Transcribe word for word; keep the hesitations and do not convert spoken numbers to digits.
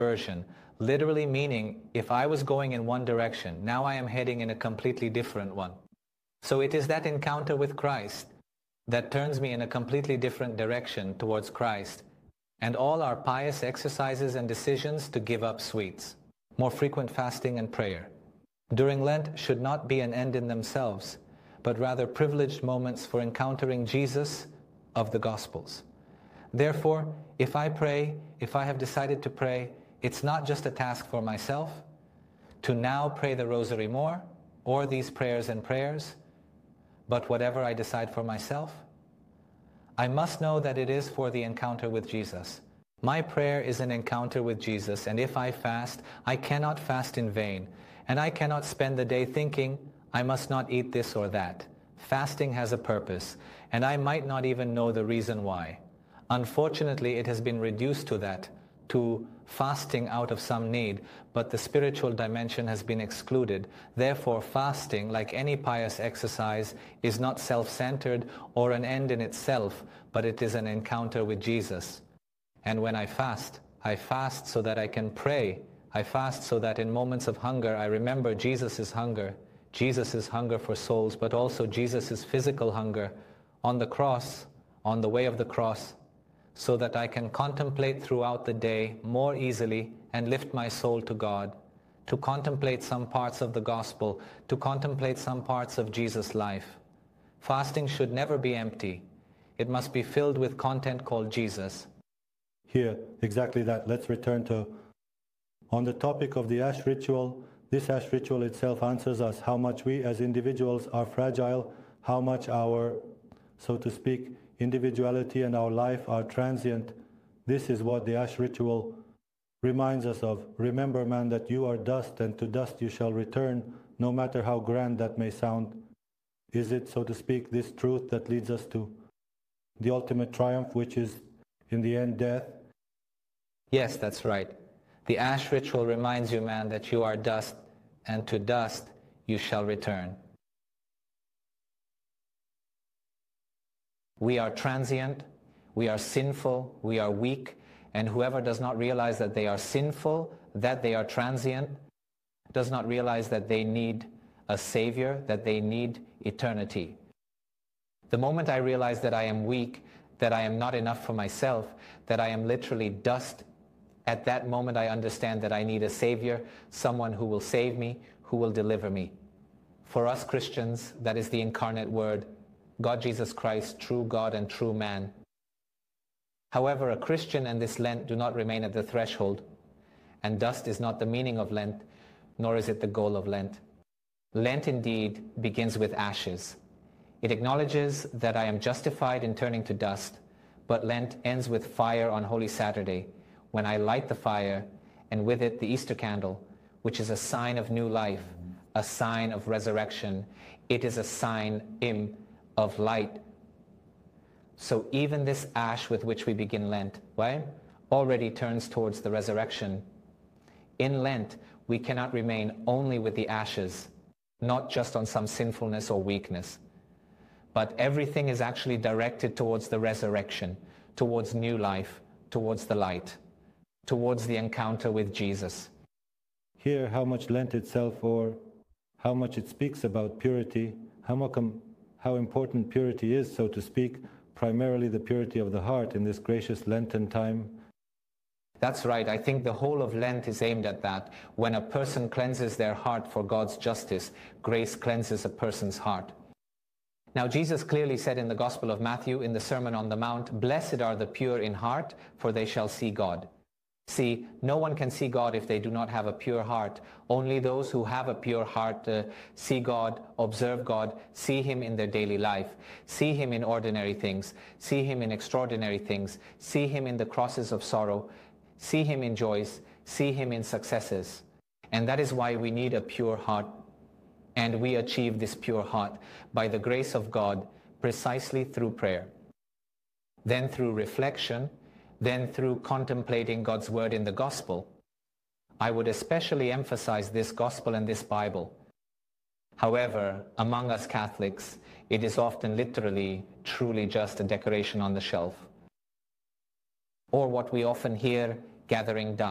version, literally meaning if I was going in one direction, now I am heading in a completely different one. So it is that encounter with Christ that turns me in a completely different direction towards Christ, and all our pious exercises and decisions to give up sweets, more frequent fasting and prayer during Lent should not be an end in themselves, but rather privileged moments for encountering Jesus of the Gospels. Therefore, if I pray, if I have decided to pray, it's not just a task for myself to now pray the rosary more or these prayers and prayers, but whatever I decide for myself, I must know that it is for the encounter with Jesus. My prayer is an encounter with Jesus, and if I fast, I cannot fast in vain, and I cannot spend the day thinking, I must not eat this or that. Fasting has a purpose, and I might not even know the reason why. Unfortunately, it has been reduced to that, to fasting out of some need, but the spiritual dimension has been excluded. Therefore, fasting, like any pious exercise, is not self-centered or an end in itself, but it is an encounter with Jesus. And when I fast, I fast so that I can pray. I fast so that in moments of hunger, I remember Jesus' hunger, Jesus' hunger for souls, but also Jesus' physical hunger on the cross, on the way of the cross, so that I can contemplate throughout the day more easily and lift my soul to God, to contemplate some parts of the gospel, to contemplate some parts of Jesus' life. Fasting should never be empty. It must be filled with content called Jesus. Here, exactly that. Let's return to, on the topic of the Ash ritual, this Ash ritual itself answers us how much we as individuals are fragile, how much our, so to speak, individuality and our life are transient. This is what the Ash ritual reminds us of. Remember, man, that you are dust, and to dust you shall return, no matter how grand that may sound. Is it, so to speak, this truth that leads us to the ultimate triumph, which is, in the end, death? Yes, that's right. The Ash ritual reminds you, man, that you are dust, and to dust you shall return. We are transient, we are sinful, we are weak, and whoever does not realize that they are sinful, that they are transient, does not realize that they need a Savior, that they need eternity. The moment I realize that I am weak, that I am not enough for myself, that I am literally dust, at that moment I understand that I need a Savior, someone who will save me, who will deliver me. For us Christians, that is the incarnate Word, God Jesus Christ, true God and true man. However, a Christian and this Lent do not remain at the threshold, and dust is not the meaning of Lent, nor is it the goal of Lent. Lent indeed begins with ashes. It acknowledges that I am justified in turning to dust, but Lent ends with fire on Holy Saturday, when I light the fire, and with it the Easter candle, which is a sign of new life, a sign of resurrection. It is a sign im of light. So even this ash with which we begin Lent, right, already turns towards the resurrection. In Lent, we cannot remain only with the ashes, not just on some sinfulness or weakness, but everything is actually directed towards the resurrection, towards new life, towards the light, towards the encounter with Jesus. Here, how much Lent itself, or how much it speaks about purity, how much how important purity is, so to speak, primarily the purity of the heart in this gracious Lenten time. That's right. I think the whole of Lent is aimed at that. When a person cleanses their heart for God's justice, grace cleanses a person's heart. Now, Jesus clearly said in the Gospel of Matthew, in the Sermon on the Mount, "Blessed are the pure in heart, for they shall see God." See, no one can see God if they do not have a pure heart. Only those who have a pure heart uh, see God, observe God, see Him in their daily life, see Him in ordinary things, see Him in extraordinary things, see Him in the crosses of sorrow, see Him in joys, see Him in successes. And that is why we need a pure heart. And we achieve this pure heart by the grace of God precisely through prayer, then through reflection, then through contemplating God's word in the gospel. I would especially emphasize this gospel and this Bible. However, among us Catholics, it is often literally, truly just a decoration on the shelf, or what we often hear, gathering dust.